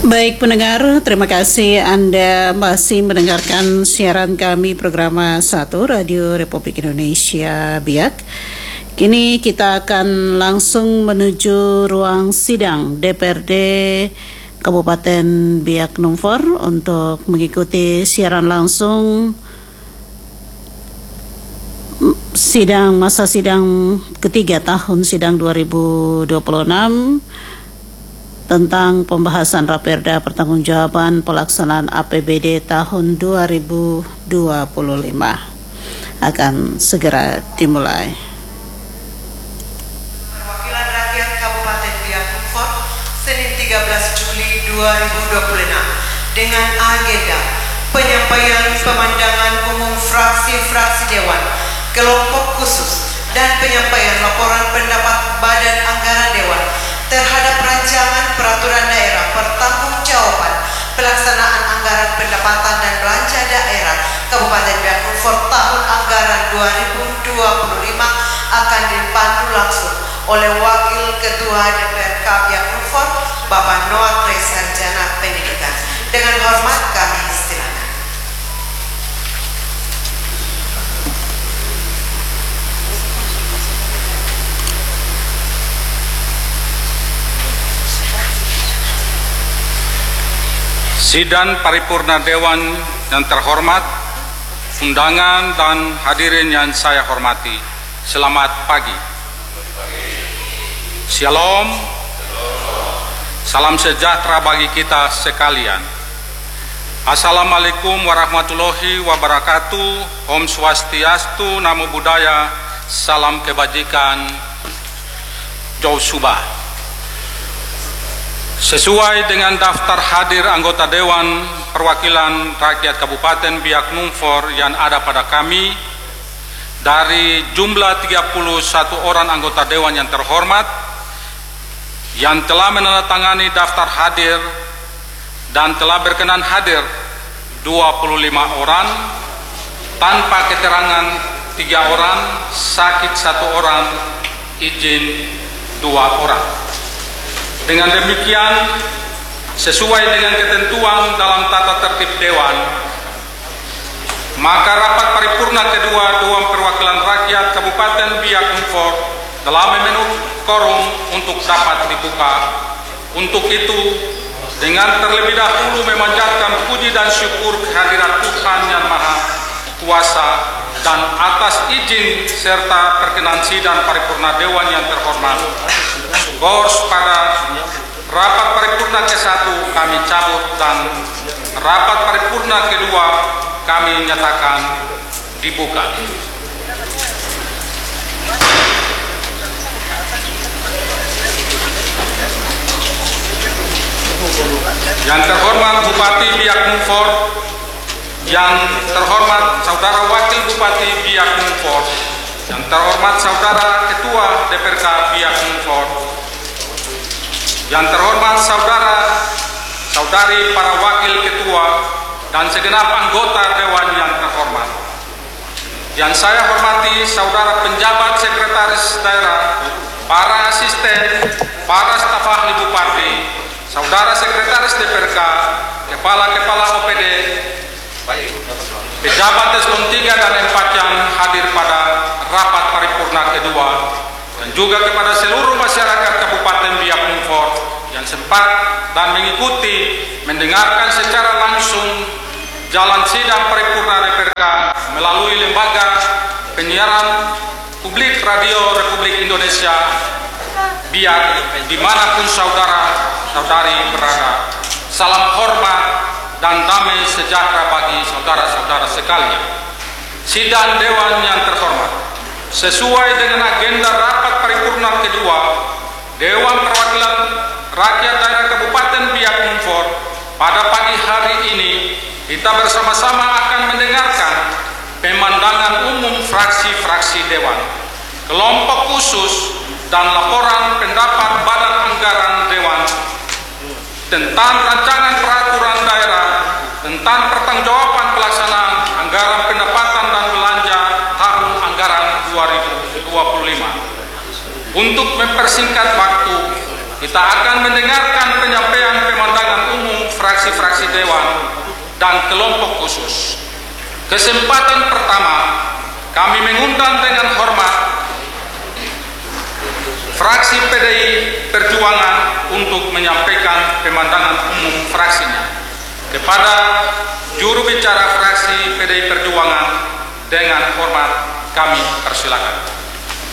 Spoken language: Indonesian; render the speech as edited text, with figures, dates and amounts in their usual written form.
Baik pendengar, terima kasih Anda masih mendengarkan siaran kami program 1 Radio Republik Indonesia BIAK. Kini kita akan langsung menuju ruang sidang DPRD Kabupaten Biak Numfor untuk mengikuti siaran langsung masa sidang ketiga tahun sidang 2026 tentang pembahasan Raperda Pertanggungjawaban Pelaksanaan APBD tahun 2025 akan segera dimulai. Perwakilan Rakyat Kabupaten Biak Numfor, Senin 13 Juli 2026 dengan agenda penyampaian pemandangan umum fraksi-fraksi Dewan, kelompok khusus, dan penyampaian laporan pendapat Badan Anggaran Dewan terhadap rancangan peraturan daerah pertanggungjawaban pelaksanaan anggaran pendapatan dan belanja daerah Kabupaten Biak Numfor tahun anggaran 2025 akan dipandu langsung oleh Wakil Ketua DPRK Biak Numfor, Bapak Noah Kres Sarjana Pendidikan. Dengan hormat kami silakan. Sidang Paripurna Dewan yang terhormat, undangan dan hadirin yang saya hormati, selamat pagi. Shalom, salam sejahtera bagi kita sekalian. Assalamualaikum warahmatullahi wabarakatuh. Om Swastiastu, Namo Buddhaya, salam kebajikan, Jauh Subah. Sesuai dengan daftar hadir anggota Dewan Perwakilan Rakyat Kabupaten Biak Numfor yang ada pada kami, dari jumlah 31 orang anggota Dewan yang terhormat yang telah menandatangani daftar hadir dan telah berkenan hadir 25 orang, tanpa keterangan 3 orang, sakit 1 orang, izin 2 orang. Dengan demikian, sesuai dengan ketentuan dalam tata tertib Dewan, maka rapat paripurna kedua Dewan Perwakilan Rakyat Kabupaten Biak Numfor telah memenuhi quorum untuk dapat dibuka. Untuk itu, dengan terlebih dahulu memanjatkan puji dan syukur kehadirat Tuhan Yang Maha Kuasa, dan atas izin serta perkenan sidang paripurna Dewan yang terhormat, Gors pada rapat paripurna ke-1 kami cabut dan rapat paripurna kedua kami nyatakan dibuka. Yang terhormat Bupati Biak Numfor, yang terhormat Saudara Wakil Bupati Biak Numfor, yang terhormat Saudara Ketua DPRK Biak Numfor, yang terhormat saudari para wakil ketua dan segenap anggota Dewan yang terhormat. Yang saya hormati saudara penjabat sekretaris daerah, para asisten, para staf ahli bupati, saudara sekretaris DPRK, kepala-kepala OPD, pejabat eselon 3 dan 4 yang hadir pada rapat paripurna kedua, dan juga kepada seluruh masyarakat Kabupaten Biak Numfor yang sempat dan mengikuti mendengarkan secara langsung jalan sidang paripurna DPRK melalui lembaga penyiaran publik Radio Republik Indonesia BIAK, dimanapun saudara-saudari berada. Salam hormat dan damai sejahtera bagi saudara-saudara sekalian. Sidang Dewan yang terhormat, sesuai dengan agenda rapat paripurna kedua Dewan Perwakilan Rakyat Daerah Kabupaten Biak Numfor, pada pagi hari ini kita bersama-sama akan mendengarkan pemandangan umum fraksi-fraksi Dewan, kelompok khusus, dan laporan pendapat Badan Anggaran Dewan tentang rancangan peraturan daerah tentang pertanggungjawaban pelaksanaan anggaran pendapatan dan belanja tahun anggaran 2025. Untuk mempersingkat waktu, kita akan mendengarkan penyampaian pemandangan umum fraksi-fraksi dewan dan kelompok khusus. Kesempatan pertama, kami mengundang dengan hormat fraksi PDI Perjuangan untuk menyampaikan pemandangan umum fraksinya. Kepada juru bicara fraksi PDI Perjuangan, dengan hormat kami persilakan.